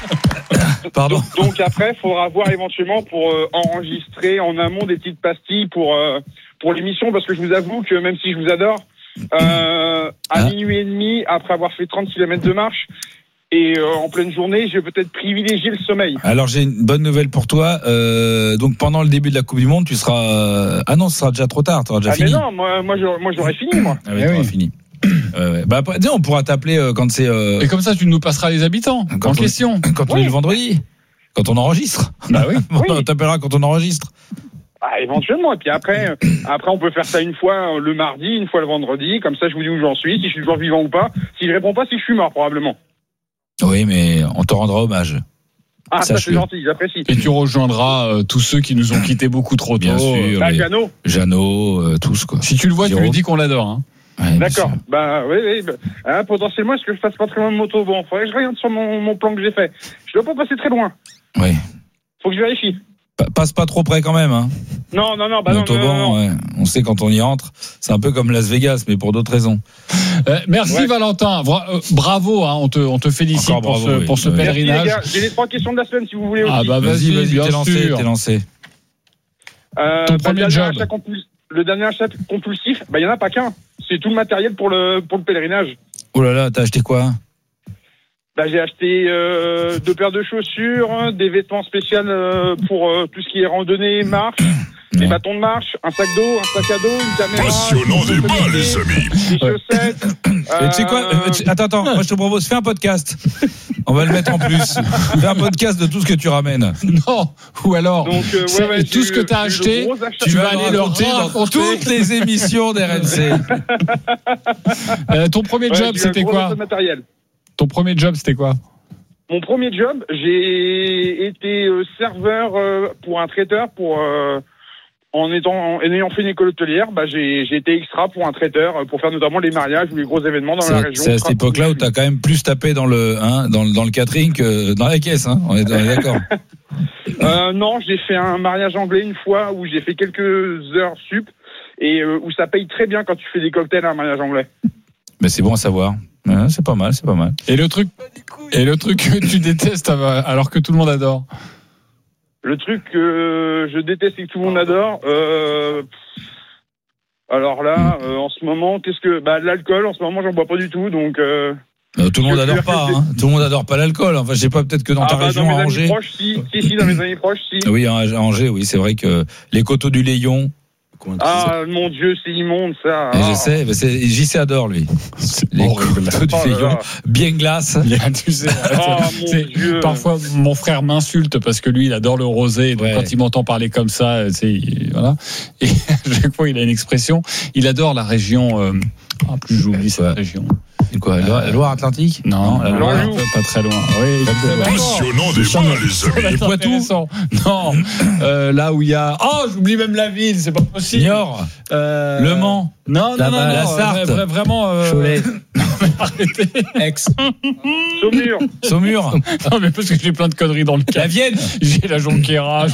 Pardon. Donc, donc après, il faudra voir éventuellement pour euh, enregistrer en amont des petites pastilles pour, euh, pour l'émission, parce que je vous avoue que même si je vous adore, euh, à ah. minuit et demi, après avoir fait trente kilomètres de marche, et euh, en pleine journée, je vais peut-être privilégier le sommeil. Alors j'ai une bonne nouvelle pour toi. Euh, donc pendant le début de la Coupe du Monde, tu seras. Euh... Ah non, ce sera déjà trop tard. Tu auras déjà ah fini. Mais non, moi, moi, j'aurais, moi j'aurais fini, moi. Ah oui, tu auras fini. Euh, ouais. Bah après, on pourra t'appeler euh, quand c'est. Euh... Et comme ça, tu nous passeras les habitants quand en on, question. Quand on oui. est le vendredi, quand on enregistre. Bah oui. On oui. t'appellera quand on enregistre. Ah, éventuellement. Et puis après, après, on peut faire ça une fois le mardi, une fois le vendredi. Comme ça, je vous dis où j'en suis, si je suis toujours vivant ou pas. Si je réponds pas, si je suis mort, probablement. Oui, mais on te rendra hommage. Ah, ça, c'est gentil, j'apprécie. Et tu rejoindras euh, tous ceux qui nous ont quittés beaucoup trop tôt. Bien sûr. Bah, Jeannot. Jeannot, euh, tous, quoi. Si tu le vois, Giro. Tu lui dis qu'on l'adore, hein. Ouais, d'accord. Bah, oui, oui. Bah, hein, potentiellement, est-ce que je passe pas très loin de moto? Bon, faudrait que je regarde sur mon, mon plan que j'ai fait. Je dois pas passer très loin. Oui. Faut que je vérifie. Passe pas trop près quand même, hein. Non, non, non, bah non, non, non, non. Ouais. On sait quand on y entre, c'est un peu comme Las Vegas, mais pour d'autres raisons. Euh, merci ouais. Valentin, Bra- euh, bravo, hein. on te, on te félicite Encore pour bravo, ce, oui. pour ce ouais. pèlerinage. Merci, les gars. J'ai les trois questions de la semaine si vous voulez aussi. Ah bah vas-y, vas-y, vas-y bien t'es lancé, sûr. T'es lancé. Euh, Ton bah, premier job. Achat compul- le dernier achat compulsif, bah, il y en a pas qu'un. C'est tout le matériel pour le, pour le pèlerinage. Oh là là, t'as acheté quoi? Bah, j'ai acheté euh, deux paires de chaussures, des vêtements spéciaux euh, pour euh, tout ce qui est randonnée, marche, des bâtons de marche, un sac d'eau, un sac à dos, une caméra. Passionnant débat, les amis. Des chaussettes. Euh... Tu sais quoi? Attends, attends, moi je te propose, fais un podcast. On va le mettre en plus. Fais un podcast de tout ce que tu ramènes. Non, ou alors, Donc, euh, ouais, ouais, tout ce que tu as acheté, tu vas aller le raconter dans toutes les émissions d'R M C. euh, ton premier ouais, job, c'était quoi? Ton premier job, c'était quoi? Mon premier job, j'ai été euh, serveur euh, pour un traiteur. Pour euh, en étant en ayant fait une école hôtelière, bah, j'ai, j'ai été extra pour un traiteur euh, pour faire notamment les mariages ou les gros événements dans c'est, la région. C'est à cette époque-là où tu as quand même plus tapé dans le hein, dans, dans le catering que dans la caisse. Hein, on, est, on est d'accord. euh, non, j'ai fait un mariage anglais une fois où j'ai fait quelques heures sup et euh, où ça paye très bien quand tu fais des cocktails à un mariage anglais. Mais c'est bon à savoir. Ouais, c'est pas mal, c'est pas mal. Et le truc, et le truc que tu détestes alors que tout le monde adore. Le truc que je déteste et que tout le monde adore. Euh, alors là, euh, en ce moment, qu'est-ce que bah l'alcool. En ce moment, j'en bois pas du tout, donc. Euh, euh, tout le monde adore pas. Hein. Tout le monde adore pas l'alcool. Enfin, je sais pas, peut-être que dans ah ta bah, région dans mes à Angers. Proches, si, si, si, dans mes années proches, si. Oui, à Angers, oui, c'est vrai que les coteaux du Layon. Ah mon Dieu, c'est immonde ça. Et ah. je sais, mais c'est, J C adore lui. Les coteaux du Layon, bien glace. Tu sais, oh, c'est, Dieu. Parfois, mon frère m'insulte parce que lui, il adore le rosé. Donc, ouais. Quand il m'entend parler comme ça, c'est voilà. Et à chaque fois, il a une expression. Il adore la région. Euh, ah, plus j'oublie cette ouais. région. C'est quoi, la Loire-Atlantique? Non, la Loire, pas, pas très loin. Oui, passionnant débat, les amis. Le Poitou? Non, euh, là où il y a. Oh, j'oublie même la ville, c'est pas possible. Niort, euh... Le Mans, non, non, la, non, la non, Sarthe, euh, vraiment. Euh... Cholet, arrêtez. Aix, Saumur, Saumur. Non, mais parce que j'ai plein de conneries dans le cas. La Vienne, j'ai la Jonquera.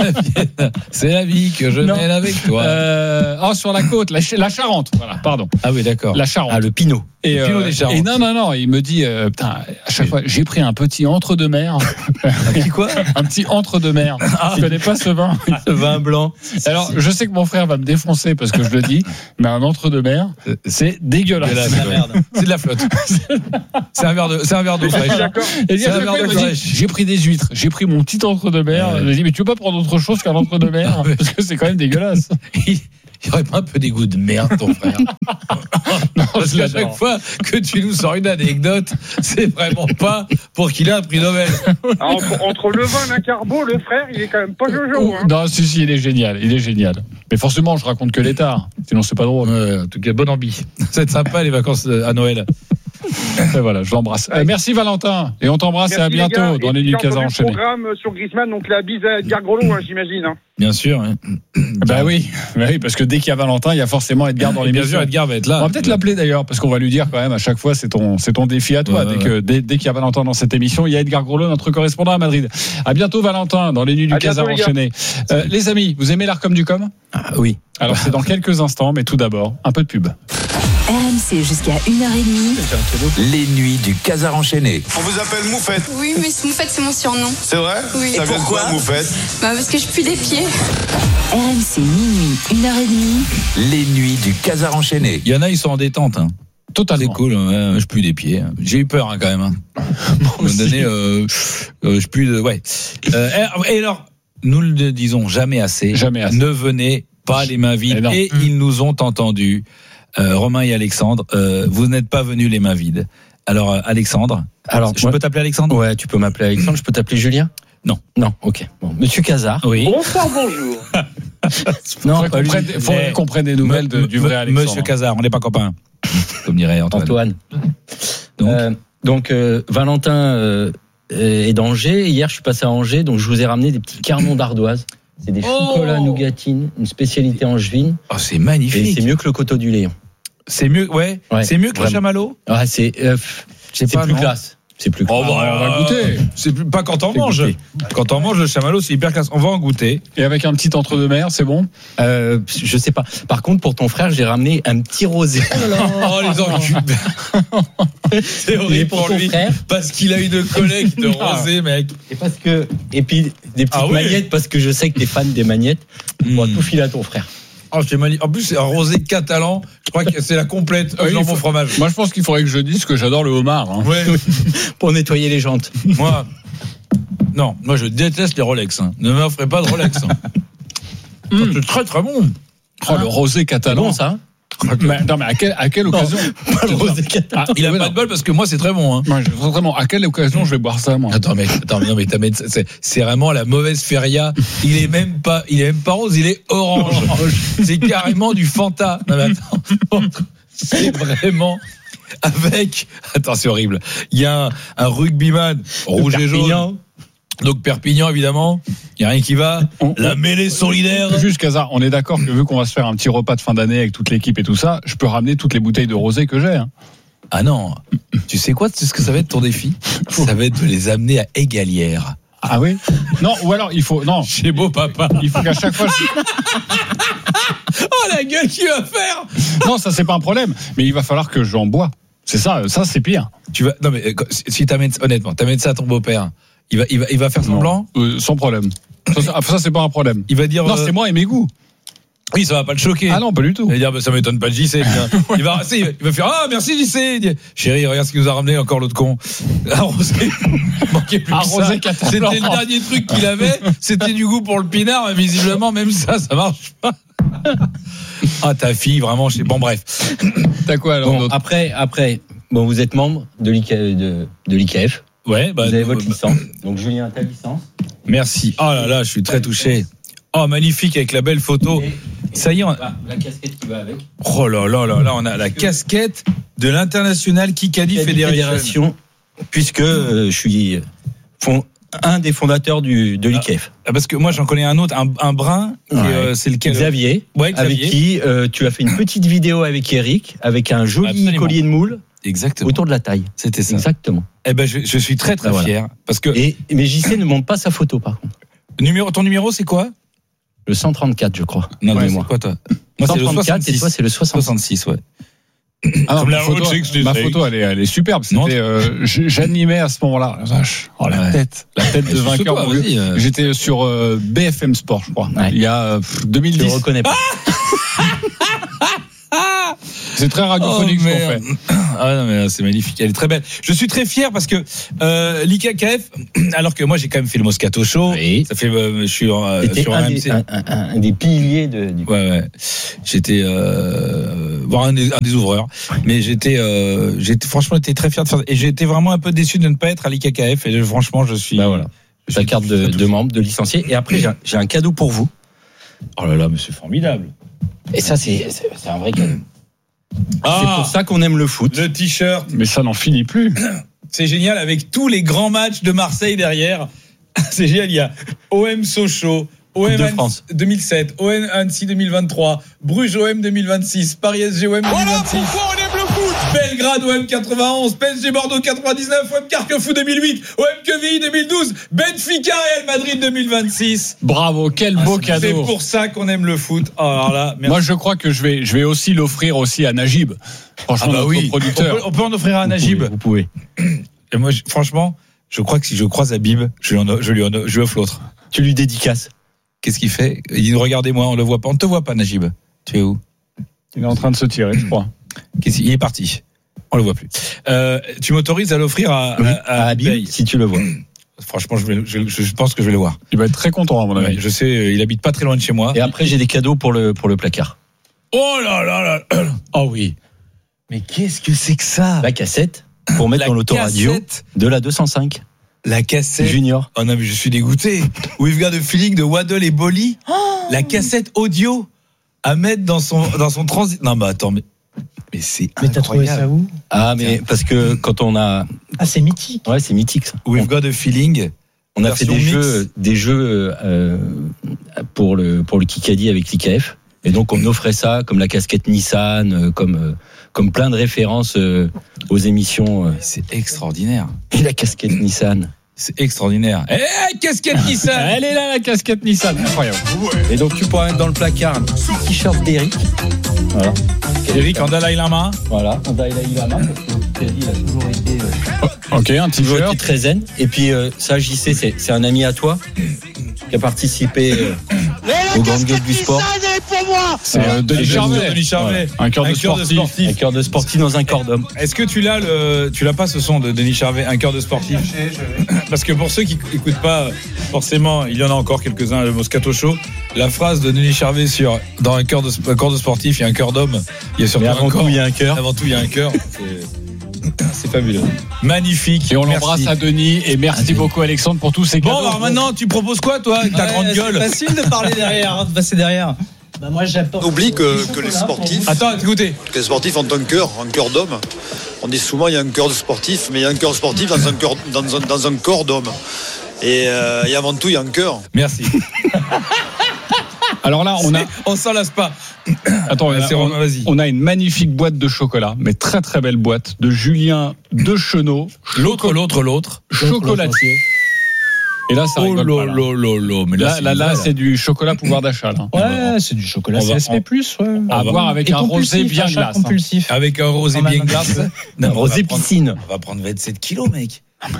C'est la vie que je non. mène avec toi. Euh... Oh, sur la côte, la, Ch- la Charente, voilà, pardon. Ah oui, d'accord. La Charente. Ah, le Pinot. Et, euh, et non, non, non, il me dit, euh, putain, à chaque fois, j'ai pris un petit entre-deux-mer. Un petit quoi? Un petit entre-deux-mer. Ah, je connais pas ce vin. Ce vin blanc. Alors, je sais que mon frère va me défoncer parce que je le dis, mais un entre-deux-mer, c'est dégueulasse. C'est de la merde. C'est de la flotte. C'est un verre de, c'est un verre d'eau fraîche. Et c'est un verre d'eau fraîche. J'ai pris des huîtres. J'ai pris mon petit entre-deux-mer. Ouais. Je lui ai dit, mais tu veux pas prendre autre chose qu'un entre-deux-mer? Parce que c'est quand même dégueulasse. Il y aurait pas un peu des goûts de merde, ton frère. Non, parce qu'à chaque fois que tu nous sors une anecdote, c'est vraiment pas pour qu'il ait un prix Nobel. Ah, entre, entre le vin et un carbo, le frère, il est quand même pas Jojo. Hein. Non, si, si, il est génial, il est génial. Mais forcément, je raconte que l'état, sinon c'est pas drôle. Ouais, en tout cas, bonne ambi. Ça va être sympa les vacances à Noël. Et voilà, je l'embrasse. Euh, merci Valentin, et on t'embrasse. Merci, et à bientôt gars, dans les nuits Casa enchaînées. Programme sur Griezmann, donc la bise à Edgar Grelot, hein, j'imagine. Hein. Bien sûr. Hein. Bah oui, bah oui, parce que dès qu'il y a Valentin, il y a forcément Edgar dans les Bien sûr, Edgar va être là. On va peut-être l'appeler d'ailleurs, parce qu'on va lui dire quand même à chaque fois, c'est ton, c'est ton défi à toi. Ouais, dès, ouais. Que, dès, dès qu'il y a Valentin dans cette émission, il y a Edgar Grelot, notre correspondant à Madrid. À bientôt Valentin, dans les nuits du Casa enchaînées. Euh, les amis, vous aimez l'art comme du com? Ah oui. Alors c'est dans quelques instants, mais tout d'abord, un peu de pub. R M C jusqu'à une heure trente. Les nuits du Casar enchaîné. On vous appelle Moufette. Oui, mais Moufette, c'est mon surnom. C'est vrai? Oui. Ça vient de quoi, Moufette? Bah, parce que je pue des pieds. R M C minuit, une heure trente. Les nuits du Casar enchaîné. Il y en a, ils sont en détente. Hein. Totalement. C'est cool, ouais, je pue des pieds. J'ai eu peur hein, quand même. Hein. Bon, donné, euh, euh, je pue de. Ouais. Euh, et alors, nous ne le disons jamais assez. Jamais assez. Ne venez pas les mains vides. Et, et mmh. ils nous ont entendus. Euh, Romain et Alexandre, euh, vous n'êtes pas venus les mains vides. Alors euh, Alexandre, alors je moi, peux t'appeler Alexandre? Ouais, tu peux m'appeler Alexandre. Je peux t'appeler Julien? Non, non. Ok. Bon, Monsieur Casar. Oui. Bonsoir, bonjour. Non, faut qu'on prenne, faut qu'on prenne des nouvelles de, du vrai Alexandre. Monsieur Casar, on n'est pas copains. Comme dirait Antoine. Antoine. Donc, euh, donc euh, Valentin euh, est d'Angers. Hier, je suis passé à Angers, donc je vous ai ramené des petits carnons d'ardoise. C'est des oh chocolats nougatines, une spécialité angevine. Oh, c'est magnifique. Et c'est mieux que le coteau du Layon. C'est mieux, ouais. ouais c'est mieux que vraiment. Le chamallow. Ouais, c'est, euh, c'est pas, plus non. classe. C'est plus classe. Oh, bah, on va goûter. C'est plus, pas quand on c'est mange. Goûté. Quand on mange le chamallow, c'est hyper classe. On va en goûter. Et avec un petit entre-deux-mer, c'est bon? Euh, je sais pas. Par contre, pour ton frère, j'ai ramené un petit rosé. Oh, les enculés. C'est horrible pour, pour lui. Frère, parce qu'il a une collecte de rosé, mec. Et parce que, et puis, des petites ah, oui. magnettes, parce que je sais que t'es fan des magnettes. Mmh. Pour tout filer à ton frère. Oh, c'est magnifique. En plus, c'est un rosé catalan. Je crois que c'est la complète. Oui, dans faut... mon fromage. Moi, je pense qu'il faudrait que je dise que j'adore le homard. Hein. Ouais. Pour nettoyer les jantes. Moi, non, moi je déteste les Rolex. Hein. Ne m'offrez pas de Rolex. Hein. Mm. C'est très très bon. Oh, le rosé catalan, bon, ça. Mais, non, mais à, quel, à quelle occasion Pas le rosé catalan. Ah, il a oui, pas non. de bol parce que moi c'est très bon. Hein. Moi, je, vraiment, à quelle occasion je vais boire ça, moi? Attends, mais attends, mais non, mais, mais c'est, c'est vraiment la mauvaise feria. Il est même pas, il est même pas rose, il est orange. C'est carrément du Fanta. Non, mais attends, c'est vraiment avec. Attends, c'est horrible. Il y a un, un rugbyman rouge et jaune. Donc Perpignan évidemment, il y a rien qui va. La mêlée solidaire. Juste Casa, on est d'accord que vu qu'on va se faire un petit repas de fin d'année avec toute l'équipe et tout ça, je peux ramener toutes les bouteilles de rosé que j'ai. Hein. Ah non, tu sais quoi, tu sais ce que ça va être ton défi? Ça va être de les amener à Égalière. Ah oui? Non, ou alors il faut non. Chez beau papa. Il faut qu'à chaque fois. Oh la gueule qu'il va faire! Non, ça c'est pas un problème, mais il va falloir que j'en bois. C'est ça, ça c'est pire. Tu vas non mais si t'amènes honnêtement, t'amènes ça à ton beau-père. Il va, il va, il va faire semblant euh, sans problème. Ça, ça, c'est pas un problème. Il va dire. Non, euh... c'est moi et mes goûts. Oui, ça va pas le choquer. Ah non, pas du tout. Il va dire, bah, ça m'étonne pas de J C. Il va, il va faire, ah, merci J C. Il dit, chérie, regarde ce qu'il nous a ramené, encore l'autre con. Arrosé. Manquait plus Arrosé que ça. C'était le dernier truc qu'il avait. C'était du goût pour le pinard, mais visiblement, même ça, ça marche pas. Ah, ta fille, vraiment, je sais. Bon, bref. T'as quoi alors? Bon, après, après, bon, vous êtes membre de l'I K, de, de l'I K F. Ouais, bah, vous avez votre licence. Donc, Julien, ta licence. Merci. Oh là là, je suis très touché. Oh, magnifique avec la belle photo. Et, ça y est, on a... la casquette qui va avec. Oh là là là là, on a la casquette de l'International Kikadi Fédération. Fédération. Puisque euh, je suis fond, un des fondateurs du, de l'I K F. Ah, parce que moi, j'en connais un autre, un, un brun. Ouais. Et, euh, c'est lequel? Xavier. Ouais, Xavier. Avec qui euh, tu as fait une petite vidéo avec Eric, avec un joli Absolument. collier de moule. Exactement. Autour de la taille. C'était ça. Exactement. Eh ben, je, je suis très très ben fier voilà. parce que. Et mais J C ne montre pas sa photo par contre. Numéro, ton numéro c'est quoi? Le cent trente-quatre, je crois. Non, ouais, c'est quoi toi? Moi c'est le soixante-six. Et toi c'est le soixante-six, ouais. Ah non, ma, photo, ma photo, elle est, elle est superbe. C'était, euh, j'animais à ce moment-là. La vache. Oh la ouais. tête, la tête de vainqueur. Toi, euh... J'étais sur euh, B F M Sport, je crois. Ouais. Il y a euh, deux mille dix. Je ne reconnais pas. C'est très radiophonique oh, ce qu'on fait. Ah non mais c'est magnifique, elle est très belle. Je suis très fier parce que euh, l'I K K F, alors que moi j'ai quand même fait le Moscato Show, oui. Ça fait, euh, je suis euh, sur un un, des, un, un, un des piliers de. Du... Ouais ouais. J'étais, euh, voire un des, un des ouvreurs, mais j'étais, euh, j'étais franchement été très fier de faire. Et j'ai été vraiment un peu déçu de ne pas être à l'I K K F. Et franchement, je suis. Bah voilà. Ta carte de, de membre, de licencié. Et après j'ai, j'ai un cadeau pour vous. Oh là là, mais c'est formidable. Et ça c'est, c'est, c'est un vrai cadeau. Ah, c'est pour ça qu'on aime le foot. Le t-shirt. Mais ça n'en finit plus. C'est génial avec tous les grands matchs de Marseille derrière. C'est génial. Il y a O M Sochaux, O M France deux mille sept, O M Annecy deux mille vingt-trois, Bruges O M deux mille vingt-six, Paris S G O M deux mille vingt-six. Voilà pourquoi on aime le foot. Belgrade O M quatre-vingt-onze, P S G Bordeaux quatre-vingt-dix-neuf, O M Carquefou deux mille huit, O M Quevilly deux mille douze, Benfica Real Madrid deux mille vingt-six. Bravo, quel beau ah, cadeau. C'est pour ça qu'on aime le foot. Oh, alors là, moi je crois que je vais, je vais aussi l'offrir aussi à Najib. Franchement, ah bah oui. producteur. On peut, on peut en offrir à un Najib. Vous pouvez. Et moi, je, franchement, je crois que si je croise Habib, je lui, en, je lui, en, je lui offre l'autre. Tu lui dédicaces. Qu'est-ce qu'il fait? Il dit regardez-moi, on le voit pas. On ne te voit pas, Najib. Tu es où? Il est en train de se tirer, je crois. Qu'est-ce qu'il, il est parti. On le voit plus. Euh, tu m'autorises à l'offrir à, oui, à, à Habib si tu le vois. Franchement, je, vais, je, je pense que je vais le voir. Il va être très content à mon avis. Ouais, je sais, il habite pas très loin de chez moi. Et après, j'ai des cadeaux pour le pour le placard. Oh là là là. Oh oui. Mais qu'est-ce que c'est que ça? La cassette pour mettre la dans l'autoradio cassette. De la deux cent cinq. La cassette Junior. Oh non mais je suis dégoûté. We've got a feeling de Waddle et Bolly. Oh. La cassette audio à mettre dans son dans son transit. Non mais attends mais mais c'est mais t'as trouvé ça où? Ah mais parce que quand on a ah c'est mythique. Ouais c'est mythique ça. We've got a feeling. On a fait des mix. jeux des jeux euh, pour le pour le Kikadi avec l'I K F et donc on offrait ça comme la casquette Nissan comme euh, comme plein de références euh, aux émissions. Euh. C'est extraordinaire. Et la casquette Nissan. C'est extraordinaire. Eh, hey, casquette Nissan. Elle est là, la casquette Nissan. Incroyable. Et donc, tu pourras mettre dans le placard un petit t-shirt d'Eric. Voilà. Eric en Dalai Lama. Voilà, en Dalai Lama. Parce que Teddy, il a toujours été. Euh, ok, un toujours t-shirt. été très zen. Et puis, euh, ça, J C, c'est, c'est un ami à toi qui a participé euh, aux grandes gueules du sport. Nissan est pour moi. C'est euh, Denis Charvet. Denis Charvet. Un cœur de, de sportif. sportif. Un cœur de sportif dans un corps d'homme. Est-ce que tu l'as le, tu l'as pas ce son de Denis Charvet, un cœur de sportif? Parce que pour ceux qui écoutent pas, forcément, il y en a encore quelques-uns, le Moscato Show. La phrase de Denis Charvet sur dans un cœur de, un corps de sportif, il y a un cœur d'homme. Il y a surtout Mais avant un corps. tout, il y a un cœur. Avant tout, il y a un cœur. C'est, c'est fabuleux. Magnifique. Et on Merci. l'embrasse à Denis et merci beaucoup Alexandre pour tous ces cadeaux. Bon, alors maintenant, tu proposes quoi, toi, avec ta Ouais, grande c'est gueule? facile de parler derrière, hein, de passer derrière. Bah moi j'apporte. On oublie que, que les sportifs, Attends, écoutez. que les sportifs ont un cœur, un cœur d'homme. On dit souvent il y a un cœur de sportif, mais il y a un cœur sportif dans un, cœur, dans un, dans un corps d'homme. Et, euh, et avant tout, il y a un cœur. Merci. Alors là, on a, on s'en lasse pas. attends, on a, C'est on, Romain, vas-y. on a une magnifique boîte de chocolat, mais très très belle boîte de Julien Dechenot, L'autre, l'autre, l'autre. chocolatier. Et là, ça Oh rigole là pas, là. là là là. Mais là, Là, c'est là, là, vrai, c'est du chocolat pouvoir d'achat. Là. Ouais, c'est du chocolat on va- C S P plus, ouais. À va- voir avec Et un rosé compulsif, bien achat glace. hein. compulsif. Avec un rosé Quand même. bien glace. Non, on va Rosé prendre- piscine. On va prendre vingt-sept kilos, mec.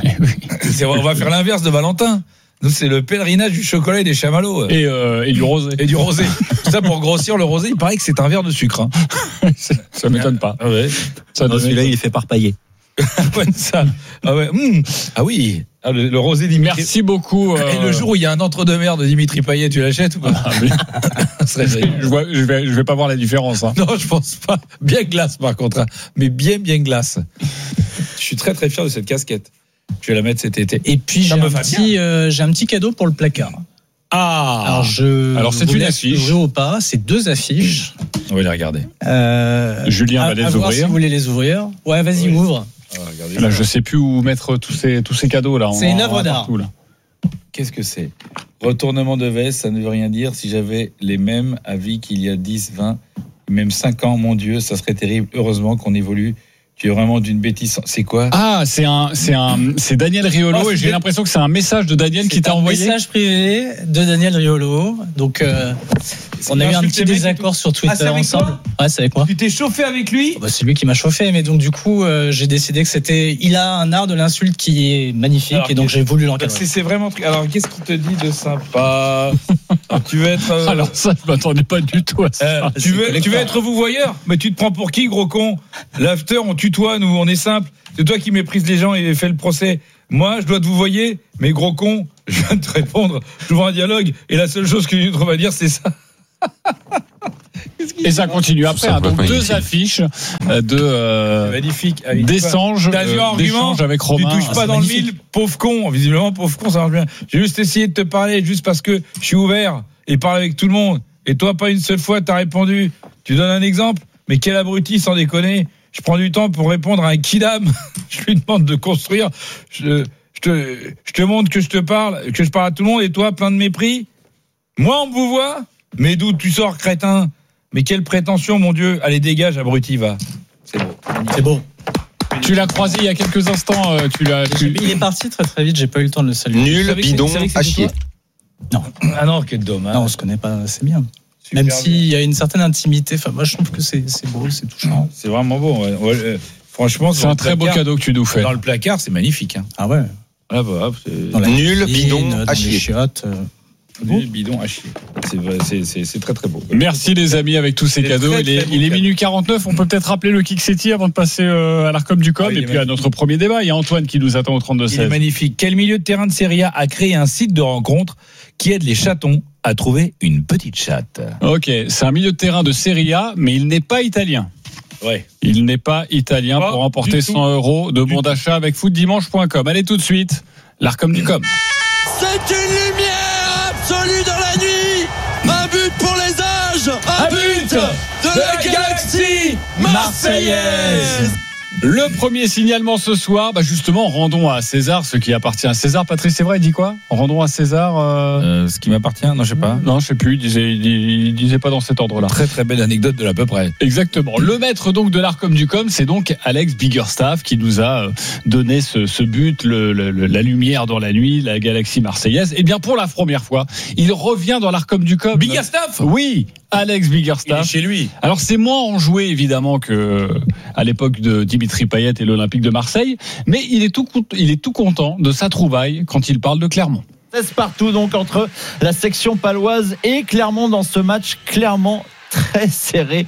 C'est- on va faire l'inverse de Valentin. Nous, c'est le pèlerinage du chocolat et des chamallows. Et, euh, et du rosé. Et du rosé. Tout ça pour grossir le rosé, il paraît que c'est un verre de sucre. Hein. Ça m'étonne pas. Ah ouais. Ça Non, ne celui-là, il est fait par paillet. Ouais, ça. Ah ouais. Mmh. Ah oui. Ah, le, le rosé Dimitri. Merci beaucoup. euh, Et le jour où il y a un entre-deux-mer de Dimitri Payet, tu l'achètes ou pas? Ah, mais- Ça serait génial. je, vois, je, vais, je vais pas voir la différence. Hein. Non, je pense pas. Bien glace, par contre. hein. Mais bien, bien glace. Je suis très, très fier de cette casquette. Je vais la mettre cet été. Et puis j'ai Ça un, me va petit, euh, j'ai un petit cadeau pour le placard. Ah. Alors, je Alors, c'est vous une laisse affiche. ouvrir ou pas. C'est deux affiches. On va les regarder. Euh, Julien à- va les à voir ouvrir. Si vous voulez les ouvrir. Ouais, vas-y, Ouais. ouvre. Ah, regardez. Là, je sais plus où mettre tous ces, tous ces cadeaux là. C'est On une en œuvre a d'art. partout, là. Qu'est-ce que c'est? Retournement de veste, ça ne veut rien dire. Si j'avais les mêmes avis qu'il y a dix, vingt, même cinq ans, mon Dieu, ça serait terrible. Heureusement qu'on évolue. Tu es vraiment d'une bêtise. C'est quoi? Ah, c'est un, c'est un, c'est Daniel Riolo Oh, et j'ai c'est- l'impression que c'est un message de Daniel qui C'est t'a un envoyé. message privé de Daniel Riolo. Donc, euh, on a eu un insulte petit les mecs et désaccord sur Twitter Ah, c'est avec ensemble. toi Ouais, c'est avec moi. Tu t'es chauffé avec lui? Bah, c'est lui qui m'a chauffé, mais donc du coup, euh, j'ai décidé que c'était. Il a un art de l'insulte qui est magnifique, Alors, et donc qu'est-ce- j'ai voulu l'encadrer. C'est, c'est vraiment. truc- Alors, qu'est-ce qu'il te dit de sympa? Alors, tu veux être. euh, Alors ça, je m'attendais pas du tout à ça. euh, tu, veux, tu veux être vous voyeur? Mais tu te prends pour qui, gros con? L'after, on tutoie, nous, on est simple. C'est toi qui méprises les gens et fais le procès. Moi, je dois te vous voyer, mais gros con, je viens de te répondre. J'ouvre un dialogue et la seule chose que je trouve à dire, c'est ça. Et ça continue après. Ça hein. peut Donc pas deux magnifique. affiches euh, de euh, Magnifique. Allez, d'échanges, T'as vu euh, argument? d'échanges avec Tu Romain. touches Ah, pas c'est dans le magnifique. mille, pauvre con. Visiblement, pauvre con, ça marche bien. J'ai juste essayé de te parler, juste parce que je suis ouvert et parle avec tout le monde. Et toi, pas une seule fois, t'as répondu. Tu donnes un exemple? Mais quel abruti, sans déconner. Je prends du temps pour répondre à un kidam. Je lui demande de construire. Je, je te, je te montre que je te parle, que je parle à tout le monde et toi, plein de mépris. Moi, on me vous voit? Mais d'où tu sors, crétin? Mais quelle prétention, mon Dieu. Allez, dégage, abruti, va. C'est beau. C'est beau. Tu l'as croisé il y a quelques instants. euh, tu l'as. tu- Il est parti très très vite, j'ai pas eu le temps de le saluer. Nul, savais que bidon, c'est- savais que c'était à chier. Non. Ah non, quel dommage. Non, on se connaît pas assez bien. Super Même bien. s'il y a une certaine intimité, enfin, moi je trouve que c'est, c'est beau, c'est touchant. C'est vraiment beau. ouais. Ouais, euh, franchement, C'est dans un le très beau placard- cadeau que tu nous fais. Dans le placard, c'est magnifique. Hein. Ah ouais. Ah bah, hop, c'est Dans la Nul, cuisine, bidon, dans à les chier. chiottes, euh, du bidon à chier. C'est vrai, c'est, c'est, c'est très très beau. Merci les amis avec tous ces C'est cadeaux. très, il est, très beau il est cadeau. minuit quarante-neuf. On peut peut-être rappeler le Kick City avant de passer euh, à l'Arcom du Com Ah, il et est puis à notre premier débat. Il y a Antoine qui nous attend au trente-deux Il est seize. magnifique. Quel milieu de terrain de Serie A a créé un site de rencontre qui aide les chatons à trouver une petite chatte? Ok, c'est un milieu de terrain de Serie A, mais il n'est pas italien. Ouais. Il n'est pas italien Pas pour remporter du cent euros de bon d'achat avec foot dimanche point com. Allez tout de suite, l'Arcom du Com. C'est une lumière absolue dans la nuit. Un but pour les âges. Un, but, de la galaxie marseillaise. Le premier signalement ce soir, bah justement, rendons à César ce qui appartient à César. Patrice, c'est vrai, il dit quoi? Rendons à César. Euh... Euh, ce qui m'appartient, non, je sais pas. Non, je sais plus. Il disait, il, il disait pas dans cet ordre-là. Très très belle anecdote de l'à peu près. Exactement. Le maître donc de l'Arcom du Com, c'est donc Alex Biggerstaff qui nous a euh, donné ce, ce but, le, le, le- la lumière dans la nuit, la galaxie marseillaise. Et bien pour la première fois, il revient dans l'Arcom du Com. Biggerstaff. Oui, Alex Il est Biggerstaff. chez lui. Alors c'est moins enjoué évidemment que à l'époque de Dimitri Payet et l'Olympique de Marseille, mais il est tout cont- il est tout content de sa trouvaille quand il parle de Clermont. seize partout donc entre la section paloise et Clermont dans ce match. Clermont très serré.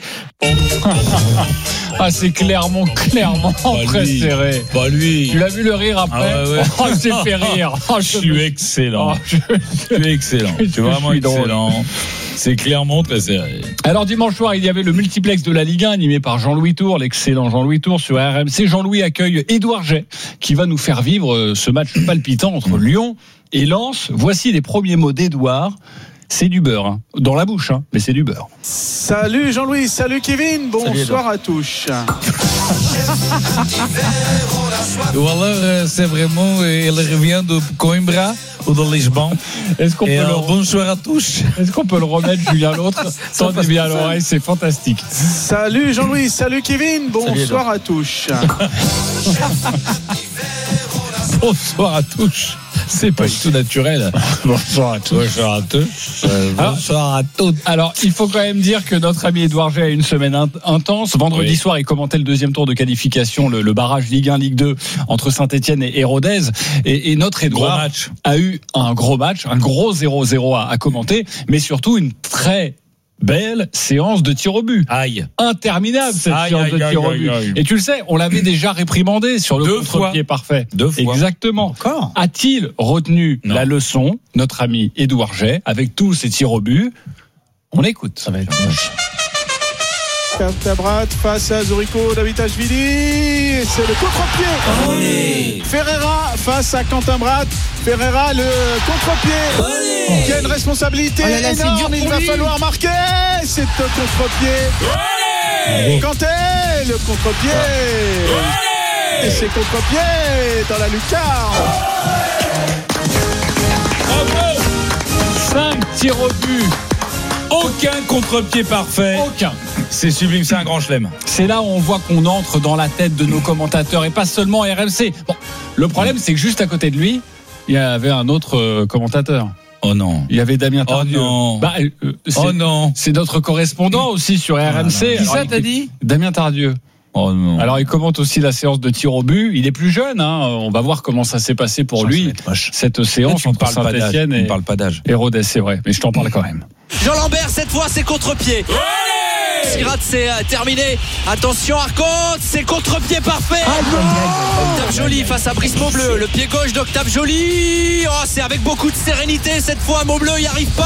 Ah, c'est clairement, clairement Bah, très lui. serré. Bah lui. Tu l'as vu le rire après? Ah ouais, ouais. Oh, j'ai fait rire. Oh, Je suis excellent. Oh, je... Je suis excellent. Je suis vraiment suis drôle. excellent. C'est clairement très serré. Alors dimanche soir, il y avait le multiplex de la Ligue un animé par Jean-Louis Tour, l'excellent Jean-Louis Tour sur R M C. Jean-Louis accueille Édouard Jay qui va nous faire vivre ce match palpitant entre Lyon et Lens. Voici les premiers mots d'Édouard. C'est du beurre, hein. Dans la bouche, hein, mais c'est du beurre. Salut Jean-Louis, salut Kevin, bonsoir à tous. Ou alors, euh, c'est vraiment, euh, il revient de Coimbra ou de Lisbonne. Est-ce qu'on peut Et le... alors, bonsoir à tous. Est-ce qu'on peut le remettre, Julien, l'autre? Tendez bien à l'oreille, c'est fantastique. Salut Jean-Louis, salut Kevin, bonsoir à tous. Bonsoir à tous. C'est pas du tout naturel. Bonsoir à tous. Bonsoir à tous. Euh, bonsoir à toutes. Alors, il faut quand même dire que notre ami Édouard Jay a une semaine in- intense. Vendredi Oui. soir, il commentait le deuxième tour de qualification, le, le barrage Ligue un, Ligue deux entre Saint-Etienne et, et Rodez. Et, et notre Édouard Gros match. a eu un gros match, un gros zéro zéro à, à commenter, mais surtout une très belle séance de tir au but. Aïe. Interminable cette Aïe, séance aïe, de aïe, tir au aïe, but. aïe. Et tu le sais, on l'avait déjà réprimandé sur le Deux contre-pied fois. parfait. Deux fois. Exactement. Encore. A-t-il retenu Non. la leçon, notre ami Édouard Jay, avec tous ses tirs au but? On écoute. Ça va être moche. Cantabrat face à Zurico Davitashvili, et c'est le contre-pied. Ferreira face à Quentin Bratt. Ferreira le contre-pied. Qui a une responsabilité Oh là là, c'est énorme. dur pour Il va lui. falloir marquer. C'est le contre-pied. Kanté, le contre-pied. Et c'est contre-pied dans la lucarne. Bravo. cinq tirs au but. Aucun contre-pied parfait. Aucun. C'est sublime, c'est un grand chelem. C'est là où on voit qu'on entre dans la tête de nos commentateurs et pas seulement R M C. Bon, le problème, c'est que juste à côté de lui, il y avait un autre euh, commentateur. Oh non. Il y avait Damien Oh Tardieu. non. Bah, euh, c'est, Oh non. c'est notre correspondant aussi sur R M C. Qui Alors, ça il- t'as dit? Damien Tardieu. Oh non. Alors il commente aussi la séance de tir au but. Il est plus jeune, hein. On va voir comment ça s'est passé pour Ça, lui, ça va être moche. cette Là, séance tu me entre parles pas d'âge. Saint-Etienne Tu me et, parles pas d'âge. et Rodez, c'est vrai. Mais je t'en parle quand même. Jean Lambert, cette fois, c'est contre-pied. Sirat, c'est euh, terminé. Attention, Arconte, c'est contre-pied parfait. Octave Joly face à Brice Maubleu. Le pied gauche d'Octave Joly. Oh, c'est avec beaucoup de sérénité cette fois. Maubleu y arrive pas.